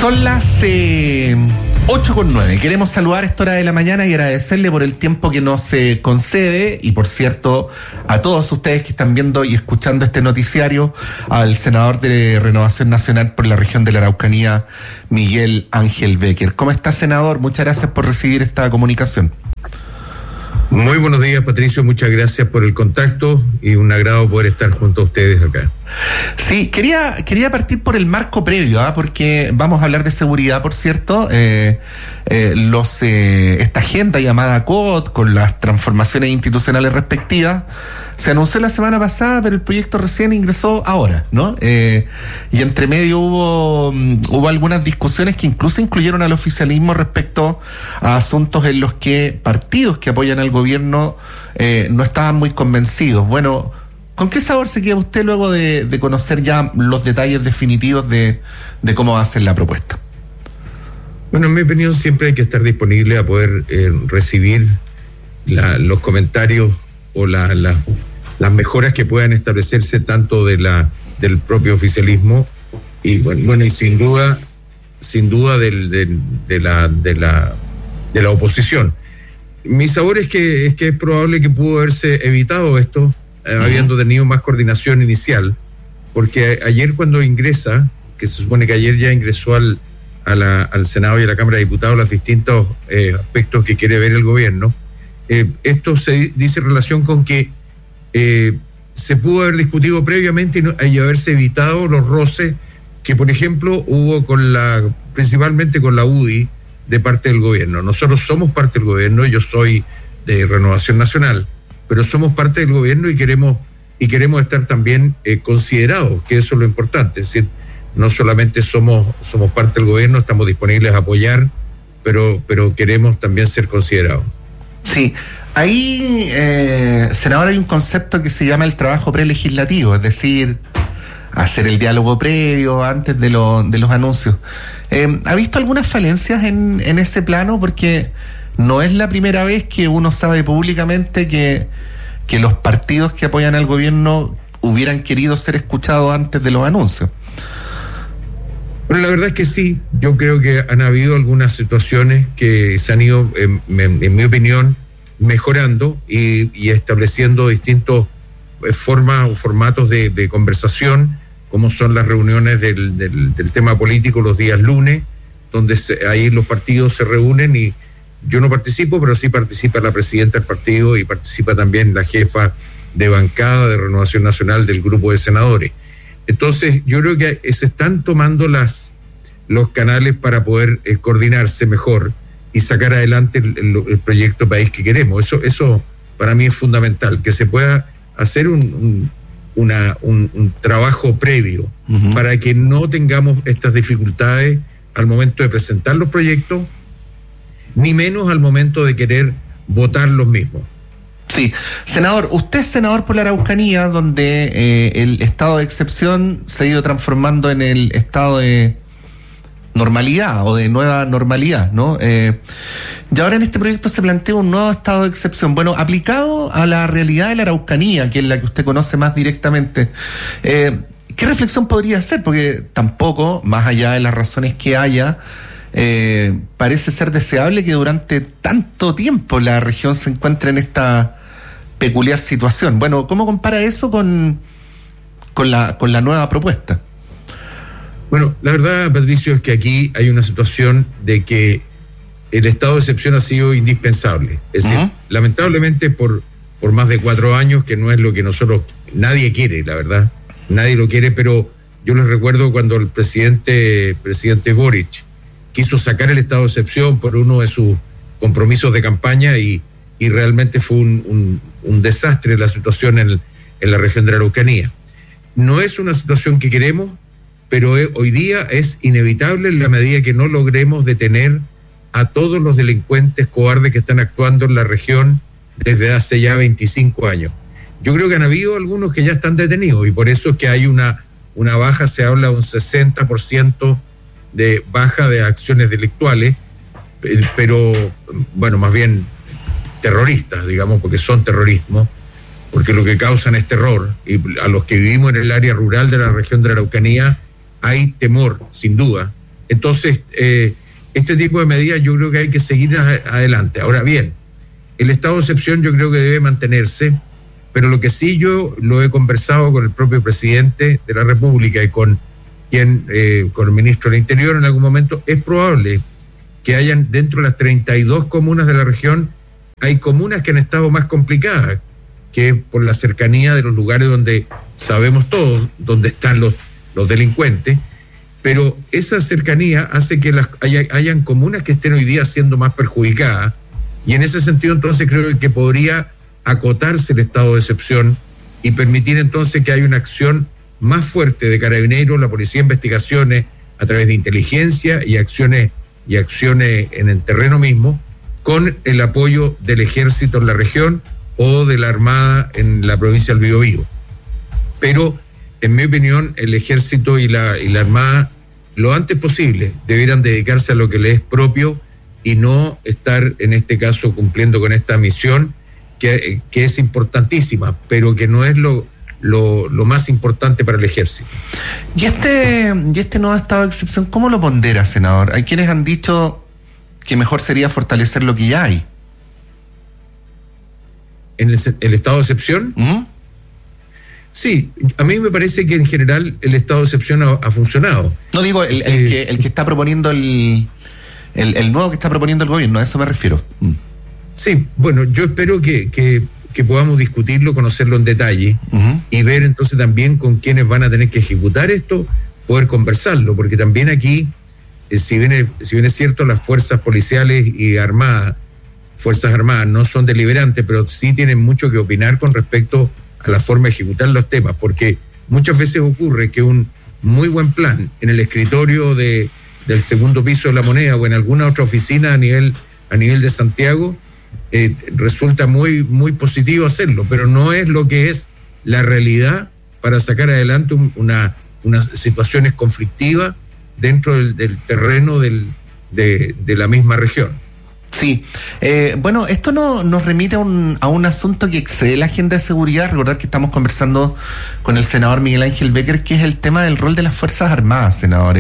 Son las 8:09. Queremos saludar a esta hora de la mañana y agradecerle por el tiempo que nos concede y, por cierto, a todos ustedes que están viendo y escuchando este noticiario, al senador de Renovación Nacional por la región de la Araucanía, Miguel Ángel Becker. ¿Cómo está, senador? Muchas gracias por recibir esta comunicación. Muy buenos días, Patricio. Muchas gracias por el contacto y un agrado poder estar junto a ustedes acá. Sí, quería partir por el marco previo, porque vamos a hablar de seguridad, por cierto. Esta agenda llamada COD, con las transformaciones institucionales respectivas, se anunció la semana pasada, pero el proyecto recién ingresó ahora, ¿no? Y entre medio hubo algunas discusiones que incluso incluyeron al oficialismo respecto a asuntos en los que partidos que apoyan al gobierno no estaban muy convencidos. Bueno, ¿con qué sabor se queda usted luego de conocer ya los detalles definitivos de cómo va a ser la propuesta? Bueno, en mi opinión siempre hay que estar disponible a poder recibir los comentarios o las mejoras que puedan establecerse tanto del propio oficialismo y bueno y sin duda de la oposición. Mi sabor es que es probable que pudo haberse evitado esto habiendo tenido más coordinación inicial, porque ayer cuando ingresa, que se supone que ayer ya ingresó al Senado y a la Cámara de Diputados los distintos aspectos que quiere ver el gobierno, esto se dice en relación con que se pudo haber discutido previamente y haberse evitado los roces que, por ejemplo, hubo principalmente con la UDI de parte del gobierno. Nosotros somos parte del gobierno, yo soy de Renovación Nacional, pero somos parte del gobierno y queremos estar también considerados, que eso es lo importante. Es decir, no solamente somos parte del gobierno, estamos disponibles a apoyar, pero queremos también ser considerados. Sí, ahí, senador, hay un concepto que se llama el trabajo prelegislativo, es decir, hacer el diálogo previo antes de los anuncios. ¿Ha visto algunas falencias en ese plano? Porque no es la primera vez que uno sabe públicamente que los partidos que apoyan al gobierno hubieran querido ser escuchados antes de los anuncios. Bueno, la verdad es que sí. Yo creo que han habido algunas situaciones que se han ido, en mi opinión, mejorando y estableciendo distintos formas o formatos de conversación, como son las reuniones del tema político los días lunes, donde ahí los partidos se reúnen y yo no participo, pero sí participa la presidenta del partido y participa también la jefa de bancada de Renovación Nacional del grupo de senadores. Entonces, yo creo que se están tomando los canales para poder coordinarse mejor y sacar adelante el proyecto país que queremos. Eso para mí es fundamental, que se pueda hacer un trabajo previo para que no tengamos estas dificultades al momento de presentar los proyectos, ni menos al momento de querer votar los mismos. Sí, senador, usted es senador por la Araucanía, donde el estado de excepción se ha ido transformando en el estado de normalidad o de nueva normalidad, ¿no? Y ahora en este proyecto se plantea un nuevo estado de excepción, bueno, aplicado a la realidad de la Araucanía, que es la que usted conoce más directamente. ¿Qué reflexión podría hacer? Porque tampoco, más allá de las razones que haya, parece ser deseable que durante tanto tiempo la región se encuentre en esta peculiar situación. Bueno, ¿cómo compara eso con la nueva propuesta? Bueno, la verdad, Patricio, es que aquí hay una situación de que el estado de excepción ha sido indispensable. Es decir, lamentablemente por más de 4 años, que no es lo que nadie quiere, la verdad, nadie lo quiere, pero yo les recuerdo cuando el presidente Boric quiso sacar el estado de excepción por uno de sus compromisos de campaña y realmente fue un desastre la situación en la región de la Araucanía. No es una situación que queremos, pero hoy día es inevitable en la medida que no logremos detener a todos los delincuentes cobardes que están actuando en la región desde hace ya 25 años. Yo creo que han habido algunos que ya están detenidos y por eso es que hay una baja, se habla de un 60% de baja de acciones delictuales, pero bueno, más bien terroristas, digamos, porque son terrorismo, porque lo que causan es terror, y a los que vivimos en el área rural de la región de la Araucanía hay temor, sin duda, Entonces, este tipo de medidas yo creo que hay que seguir adelante. Ahora bien, el estado de excepción yo creo que debe mantenerse, pero lo que sí yo lo he conversado con el propio presidente de la República y con el ministro del Interior en algún momento, es probable que hayan dentro de las 32 comunas de la región, hay comunas que han estado más complicadas, que por la cercanía de los lugares donde sabemos todos, donde están los delincuentes, pero esa cercanía hace que hayan comunas que estén hoy día siendo más perjudicadas, y en ese sentido entonces creo que podría acotarse el estado de excepción y permitir entonces que haya una acción más fuerte de Carabineros, la Policía de Investigaciones, a través de inteligencia y acciones en el terreno mismo, con el apoyo del Ejército en la región o de la Armada en la provincia del Biobío. Pero, en mi opinión, el Ejército y la Armada, lo antes posible, debieran dedicarse a lo que les es propio y no estar, en este caso, cumpliendo con esta misión, que es importantísima, pero que no es lo más importante para el Ejército. ¿Y este nuevo estado de excepción, cómo lo pondera, senador? Hay quienes han dicho que mejor sería fortalecer lo que ya hay. ¿En el estado de excepción? ¿Mm? Sí, a mí me parece que en general el estado de excepción ha funcionado. No digo el que está proponiendo el nuevo que está proponiendo el gobierno, a eso me refiero. Sí, bueno, yo espero que podamos discutirlo, conocerlo en detalle, uh-huh, y ver entonces también con quiénes van a tener que ejecutar esto, poder conversarlo, porque también aquí, si bien es cierto, las fuerzas policiales y fuerzas armadas no son deliberantes, pero sí tienen mucho que opinar con respecto a la forma de ejecutar los temas, porque muchas veces ocurre que un muy buen plan en el escritorio del segundo piso de La Moneda o en alguna otra oficina a nivel de Santiago, resulta muy, muy positivo hacerlo, pero no es lo que es la realidad para sacar adelante unas situaciones conflictivas dentro del terreno de la misma región. Sí, bueno, esto nos remite a un asunto que excede la agenda de seguridad. Recordar que estamos conversando con el senador Miguel Ángel Becker, que es el tema del rol de las Fuerzas Armadas, senador.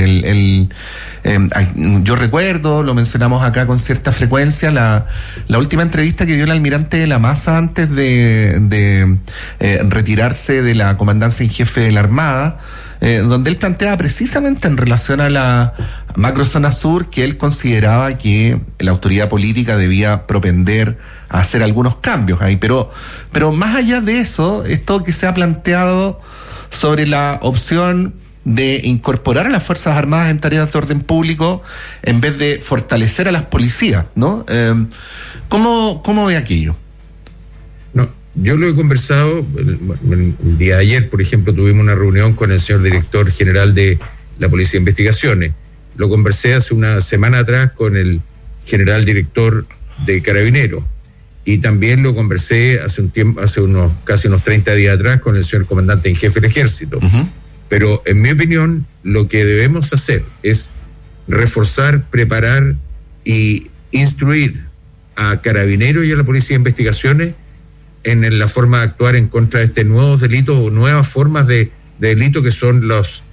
Yo recuerdo, lo mencionamos acá con cierta frecuencia, la última entrevista que dio el almirante de la Maza antes de retirarse de la comandancia en jefe de la Armada, donde él planteaba precisamente en relación a la macrozona sur que él consideraba que la autoridad política debía propender a hacer algunos cambios ahí, pero más allá de eso, esto que se ha planteado sobre la opción de incorporar a las Fuerzas Armadas en tareas de orden público en vez de fortalecer a las policías, ¿no? ¿Cómo ve aquello? Yo lo he conversado, el día de ayer, por ejemplo, tuvimos una reunión con el señor director general de la Policía de Investigaciones. Lo conversé hace una semana atrás con el general director de Carabineros y también lo conversé hace casi unos 30 días atrás con el señor comandante en jefe del Ejército. Uh-huh. Pero en mi opinión, lo que debemos hacer es reforzar, preparar y instruir a Carabineros y a la Policía de Investigaciones en la forma de actuar en contra de este nuevos delitos o nuevas formas de delito que son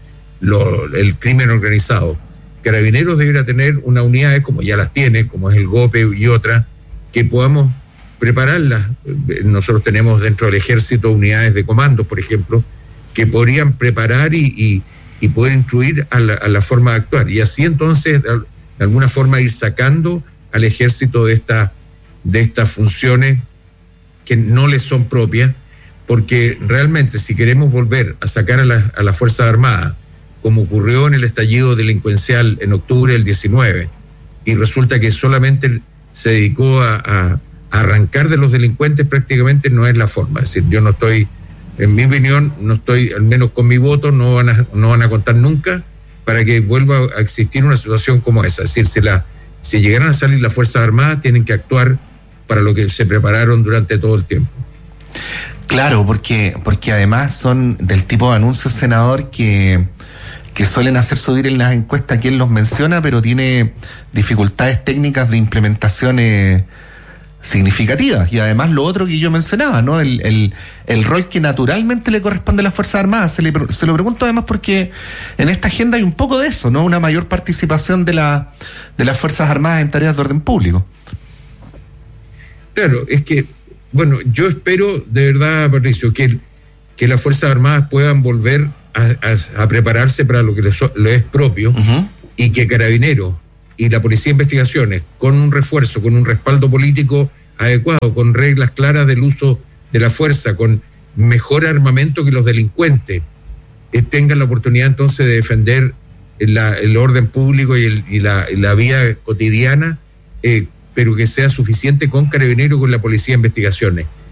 el crimen organizado. Carabineros debería tener una unidad, como ya las tiene, como es el GOPE y otras, que podamos prepararlas. Nosotros tenemos dentro del Ejército unidades de comandos, por ejemplo, que podrían preparar y poder instruir a la forma de actuar. Y así entonces, de alguna forma, ir sacando al Ejército de estas funciones que no les son propias, porque realmente si queremos volver a sacar a las Fuerzas Armadas, como ocurrió en el estallido delincuencial en octubre del 19, y resulta que solamente se dedicó a arrancar de los delincuentes, prácticamente no es la forma. Es decir, yo no estoy, en mi opinión, al menos con mi voto, no van a contar nunca para que vuelva a existir una situación como esa. Es decir, si llegaran a salir las Fuerzas Armadas, tienen que actuar para lo que se prepararon durante todo el tiempo. Claro, porque además son del tipo de anuncios, senador, que suelen hacer subir en las encuestas quien los menciona, pero tiene dificultades técnicas de implementación significativas. Y además lo otro que yo mencionaba, ¿no? El rol que naturalmente le corresponde a las Fuerzas Armadas. Se lo pregunto además porque en esta agenda hay un poco de eso, ¿no? Una mayor participación de las Fuerzas Armadas en tareas de orden público. Claro, es que, bueno, yo espero de verdad, Patricio, que las Fuerzas Armadas puedan volver a prepararse para lo que les es propio, y que Carabineros y la Policía de Investigaciones, con un refuerzo, con un respaldo político adecuado, con reglas claras del uso de la fuerza, con mejor armamento que los delincuentes, tengan la oportunidad entonces de defender el orden público y la vida cotidiana, pero que sea suficiente con Carabineros y con la Policía de Investigaciones.